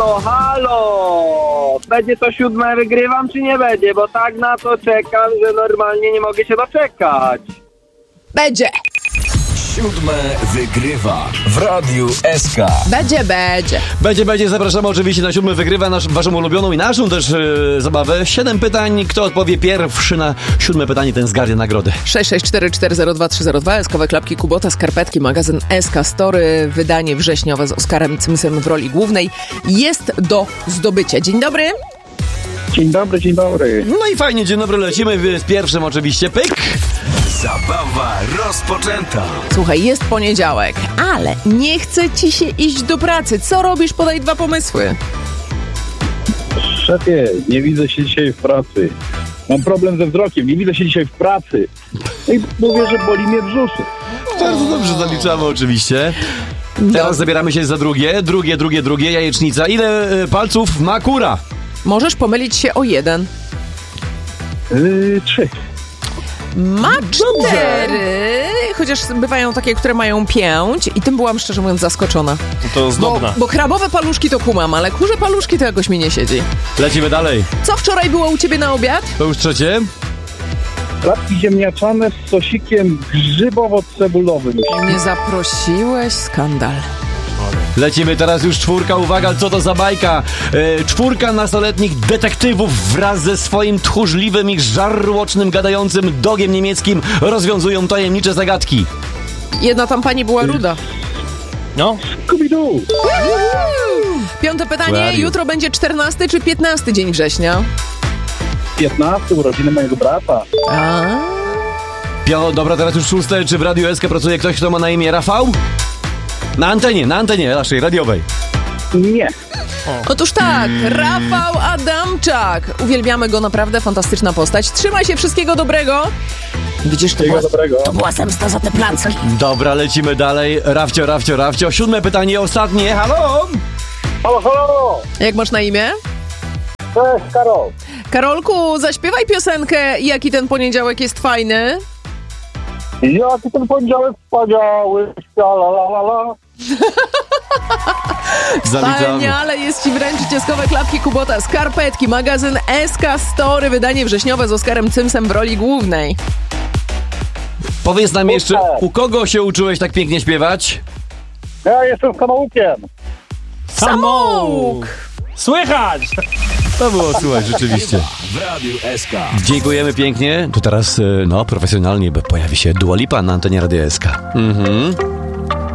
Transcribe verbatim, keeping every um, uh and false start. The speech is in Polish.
halo, halo! Będzie to siódme wygrywam, czy nie będzie? Bo tak na to czekam, że normalnie nie mogę się doczekać. Będzie! Siódme wygrywa w Radiu S K. Będzie, będzie. Będzie, będzie. Zapraszamy oczywiście na siódmy wygrywa, nasz, waszą ulubioną i naszą też yy, zabawę. Siedem pytań. Kto odpowie pierwszy na siódme pytanie, ten zgarnie nagrodę. sześć sześć cztery cztery zero dwa trzy zero dwa, eskowe klapki Kubota, skarpetki, magazyn S K Story, wydanie wrześniowe z Oskarem Cymsem w roli głównej jest do zdobycia. Dzień dobry. Dzień dobry, dzień dobry. No i fajnie, dzień dobry, lecimy z pierwszym oczywiście. Pyk! Zabawa rozpoczęta. Słuchaj, jest poniedziałek, ale nie chce ci się iść do pracy. Co robisz? Podaj dwa pomysły. Szefie, nie widzę się dzisiaj w pracy. Mam problem ze wzrokiem, nie widzę się dzisiaj w pracy. No i mówię, że boli mnie brzuszek. Bardzo dobrze zaliczamy oczywiście. Teraz zabieramy się za drugie, drugie, drugie, drugie, jajecznica. Ile y, palców ma kura? Możesz pomylić się o jeden. Yy, trzy. Ma cztery, chociaż bywają takie, które mają pięć i tym byłam szczerze mówiąc zaskoczona. To zdobna. Bo, bo krabowe paluszki to kumam, ale kurze paluszki to jakoś mi nie siedzi. Lecimy dalej. Co wczoraj było u ciebie na obiad? To już trzecie. Klapki ziemniaczane z sosikiem grzybowo-cebulowym. Nie zaprosiłeś, skandal. Lecimy teraz już czwórka, uwaga, co to za bajka? E, czwórka nastoletnich detektywów wraz ze swoim tchórzliwym i żarłocznym, gadającym dogiem niemieckim rozwiązują tajemnicze zagadki. Jedna tam pani była ruda. No? Scooby-Doo! Piąte pytanie, Where are you? jutro będzie czternasty czy piętnasty dzień września? piętnasty urodziny mojego brata. A. Pio, dobra, teraz już szóste. Czy w Radiu S K pracuje ktoś, kto ma na imię Rafał? Na antenie, na antenie naszej radiowej. Nie. Otóż tak, Rafał Adamczak. Uwielbiamy go, naprawdę fantastyczna postać. Trzymaj się, wszystkiego dobrego. Widzisz, to była, Wszystkiego dobrego. to była zemsta za te placki. Dobra, lecimy dalej. Rafcio, Rafcio, Rafcio. Siódme pytanie, ostatnie. Halo? Halo, halo! Jak masz na imię? Cześć, Karol. Karolku, zaśpiewaj piosenkę Jaki ten poniedziałek jest fajny. Jaki ten poniedziałek wspaniały, la la la la. Zaliczamy. Wspaniale jest ci wręczyć eskowe klapki Kubota, skarpetki, magazyn S K Story, wydanie wrześniowe z Oskarem Cymsem w roli głównej. Powiedz nam jeszcze, u kogo się uczyłeś tak pięknie śpiewać? Ja jestem samoukiem. Samouk! Słychać! To było słuchać, rzeczywiście. W Radiu S K. Dziękujemy pięknie. To teraz, no, profesjonalnie, bo pojawi się Dua Lipa na antenie Radia S K. Mhm.